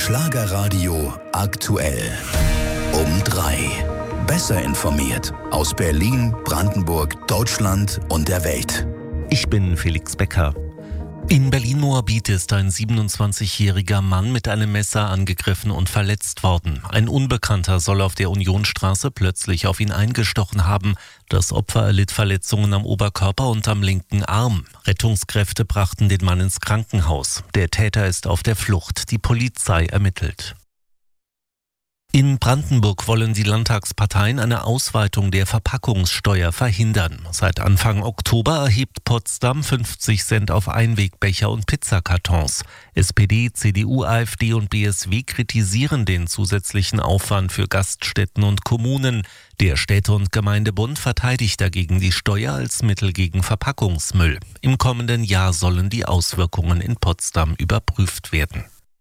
Schlagerradio aktuell. Um 3. Besser informiert aus Berlin, Brandenburg, Deutschland und der Welt. Ich bin Felix Becker. In Berlin-Moabit ist ein 27-jähriger Mann mit einem Messer angegriffen und verletzt worden. Ein Unbekannter soll auf der Unionstraße plötzlich auf ihn eingestochen haben. Das Opfer erlitt Verletzungen am Oberkörper und am linken Arm. Rettungskräfte brachten den Mann ins Krankenhaus. Der Täter ist auf der Flucht. Die Polizei ermittelt. In Brandenburg wollen die Landtagsparteien eine Ausweitung der Verpackungssteuer verhindern. Seit Anfang Oktober erhebt Potsdam 50 Cent auf Einwegbecher und Pizzakartons. SPD, CDU, AfD und BSW kritisieren den zusätzlichen Aufwand für Gaststätten und Kommunen. Der Städte- und Gemeindebund verteidigt dagegen die Steuer als Mittel gegen Verpackungsmüll. Im kommenden Jahr sollen die Auswirkungen in Potsdam überprüft werden.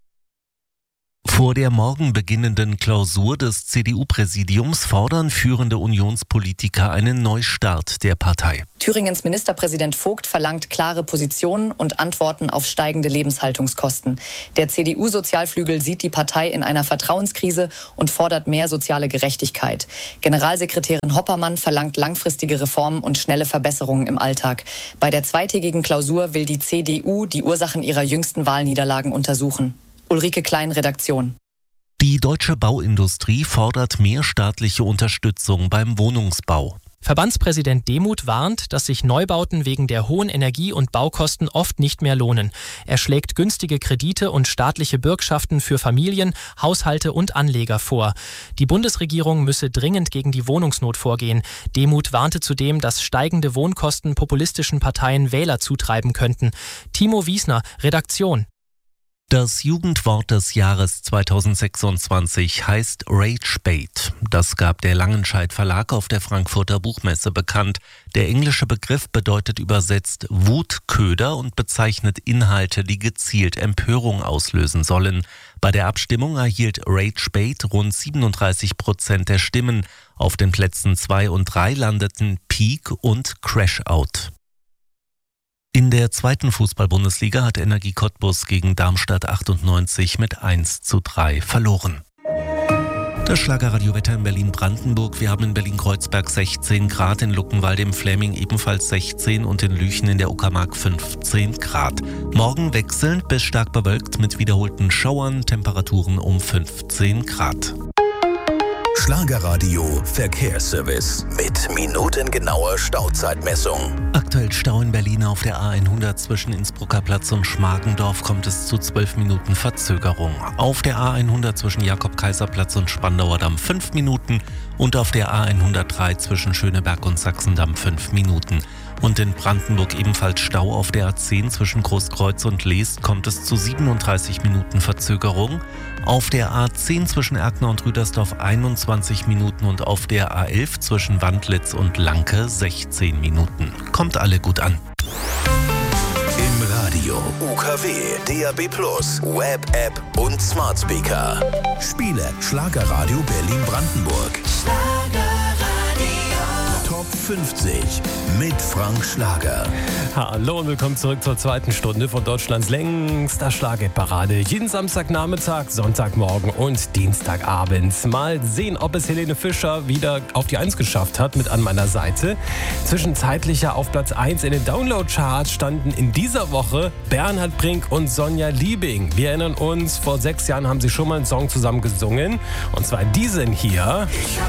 Vor der morgen beginnenden Klausur des CDU-Präsidiums fordern führende Unionspolitiker einen Neustart der Partei. Thüringens Ministerpräsident Vogt verlangt klare Positionen und Antworten auf steigende Lebenshaltungskosten. Der CDU-Sozialflügel sieht die Partei in einer Vertrauenskrise und fordert mehr soziale Gerechtigkeit. Generalsekretärin Hoppermann verlangt langfristige Reformen und schnelle Verbesserungen im Alltag. Bei der zweitägigen Klausur will die CDU die Ursachen ihrer jüngsten Wahlniederlagen untersuchen. Ulrike Klein, Redaktion. Die deutsche Bauindustrie fordert mehr staatliche Unterstützung beim Wohnungsbau. Verbandspräsident Demuth warnt, dass sich Neubauten wegen der hohen Energie- und Baukosten oft nicht mehr lohnen. Er schlägt günstige Kredite und staatliche Bürgschaften für Familien, Haushalte und Anleger vor. Die Bundesregierung müsse dringend gegen die Wohnungsnot vorgehen. Demuth warnte zudem, dass steigende Wohnkosten populistischen Parteien Wähler zutreiben könnten. Timo Wiesner, Redaktion. Das Jugendwort des Jahres 2026 heißt Ragebait. Das gab der Langenscheidt Verlag auf der Frankfurter Buchmesse bekannt. Der englische Begriff bedeutet übersetzt Wutköder und bezeichnet Inhalte, die gezielt Empörung auslösen sollen. Bei der Abstimmung erhielt Ragebait rund 37% der Stimmen. Auf den Plätzen 2 und 3 landeten Peak und Crashout. In der zweiten Fußball-Bundesliga hat Energie Cottbus gegen Darmstadt 98 mit 1:3 verloren. Das Schlagerradio-Wetter in Berlin-Brandenburg. Wir haben in Berlin-Kreuzberg 16 Grad, in Luckenwalde im Fläming ebenfalls 16 und in Lüchen in der Uckermark 15 Grad. Morgen wechselnd bis stark bewölkt mit wiederholten Schauern, Temperaturen um 15 Grad. Schlagerradio Verkehrsservice mit minutengenauer Stauzeitmessung. Aktuell Stau in Berlin auf der A100 zwischen Innsbrucker Platz und Schmargendorf kommt es zu 12 Minuten Verzögerung. Auf der A100 zwischen Jakob-Kaiser-Platz und Spandauer Damm 5 Minuten und auf der A103 zwischen Schöneberg und Sachsendamm 5 Minuten. Und in Brandenburg ebenfalls Stau auf der A10 zwischen Großkreuz und Leest kommt es zu 37 Minuten Verzögerung. Auf der A10 zwischen Erkner und Rüdersdorf 21 Minuten und auf der A11 zwischen Wandlitz und Lanke 16 Minuten. Kommt alle gut an. Im Radio, UKW, DAB+, Web-App und Smart Speaker. Spiele Schlagerradio Berlin-Brandenburg. Top 50 mit Frank Schlager. Hallo und willkommen zurück zur zweiten Stunde von Deutschlands längster Schlagerparade. Jeden Samstagnachmittag, Sonntagmorgen und Dienstagabend. Mal sehen, ob es Helene Fischer wieder auf die 1 geschafft hat mit An meiner Seite. Zwischenzeitlicher auf Platz 1 in den Download-Charts standen in dieser Woche Bernhard Brink und Sonja Liebing. Wir erinnern uns, vor 6 Jahren haben sie schon mal einen Song zusammen gesungen. Und zwar diesen hier.